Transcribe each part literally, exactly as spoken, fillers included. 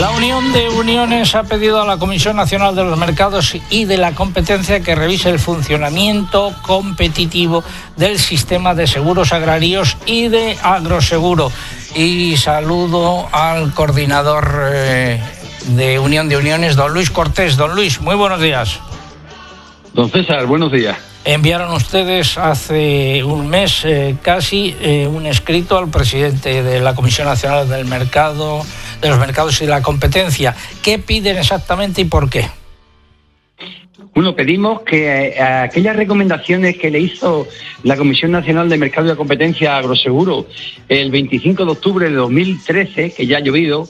La Unión de Uniones ha pedido a la Comisión Nacional de los Mercados y de la Competencia que revise el funcionamiento competitivo del sistema de seguros agrarios y de agroseguro. Y saludo al coordinador eh, de Unión de Uniones, don Luis Cortés. Don Luis, muy buenos días. Don César, buenos días. Enviaron ustedes hace un mes eh, casi eh, un escrito al presidente de la Comisión Nacional del Mercado, de los Mercados y de la Competencia. ¿Qué piden exactamente y por qué? Bueno, pedimos que eh, aquellas recomendaciones que le hizo la Comisión Nacional de Mercado y de Competencia a Agroseguro el veinticinco de octubre de dos mil trece, que ya ha llovido,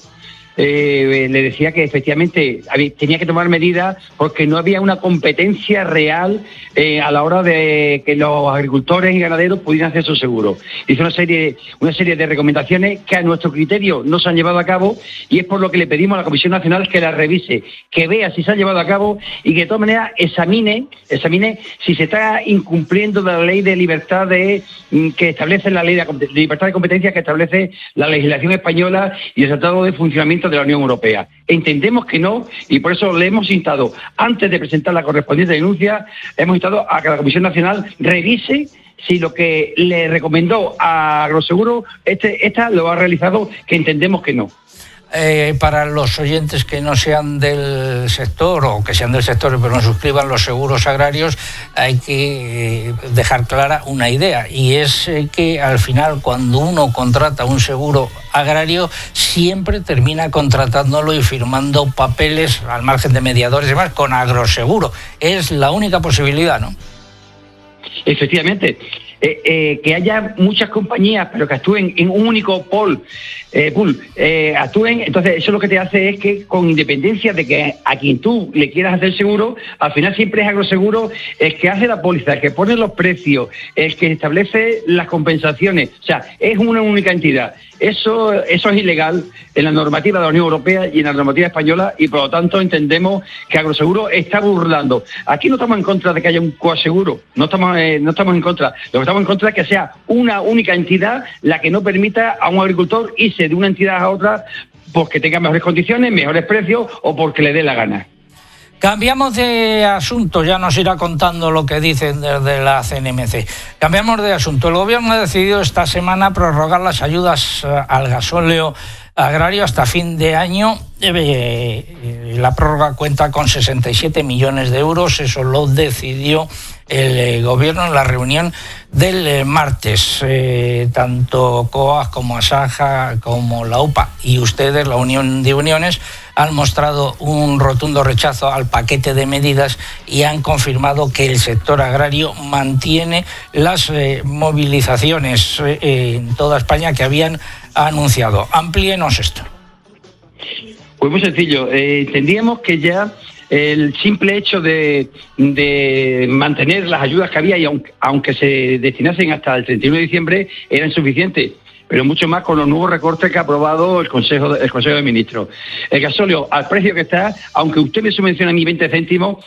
Eh, le decía que efectivamente había, tenía que tomar medidas porque no había una competencia real eh, a la hora de que los agricultores y ganaderos pudieran hacer su seguro. Hizo una serie, una serie de recomendaciones que a nuestro criterio no se han llevado a cabo, y es por lo que le pedimos a la Comisión Nacional que las revise, que vea si se han llevado a cabo y que de todas maneras examine, examine si se está incumpliendo de la ley de libertad de que establece la ley de libertad de competencia que establece la legislación española y el Tratado de Funcionamiento de la Unión Europea. Entendemos que no, y por eso le hemos instado, antes de presentar la correspondiente denuncia, hemos instado a que la Comisión Nacional revise si lo que le recomendó a Agroseguro, este, esta lo ha realizado, que entendemos que no. Eh, para los oyentes que no sean del sector o que sean del sector pero no suscriban los seguros agrarios, hay que eh, dejar clara una idea, y es eh, que al final cuando uno contrata un seguro agrario siempre termina contratándolo y firmando papeles al margen de mediadores y demás con Agroseguro. Es la única posibilidad, ¿no? Efectivamente. Eh, eh, que haya muchas compañías, pero que actúen en un único pool, eh, pool eh, actúen, entonces eso lo que te hace es que, con independencia de que a quien tú le quieras hacer seguro, al final siempre es Agroseguro el que hace la póliza, el que pone los precios, el que establece las compensaciones. O sea, es una única entidad. Eso, eso es ilegal en la normativa de la Unión Europea y en la normativa española, y por lo tanto entendemos que Agroseguro está burlando. Aquí no estamos en contra de que haya un coaseguro, no estamos, eh, no estamos en contra. Lo que estamos en contra es que sea una única entidad la que no permita a un agricultor irse de una entidad a otra porque tenga mejores condiciones, mejores precios o porque le dé la gana. Cambiamos de asunto, ya nos irá contando lo que dicen desde la C N M C. Cambiamos de asunto. El Gobierno ha decidido esta semana prorrogar las ayudas al gasóleo agrario hasta fin de año. Eh, la prórroga cuenta con sesenta y siete millones de euros, eso lo decidió el eh, Gobierno en la reunión del eh, martes. Eh, tanto COAG como Asaja como la U P A y ustedes, la Unión de Uniones, han mostrado un rotundo rechazo al paquete de medidas y han confirmado que el sector agrario mantiene las eh, movilizaciones eh, en toda España que habían anunciado. Amplíenos esto. Pues muy sencillo. Eh, entendíamos que ya el simple hecho de, de mantener las ayudas que había, y aunque, aunque se destinasen hasta el treinta y uno de diciembre, eran suficientes, pero mucho más con los nuevos recortes que ha aprobado el Consejo, el Consejo de Ministros. El gasóleo, al precio que está, aunque usted me subvenciona a mí veinte céntimos,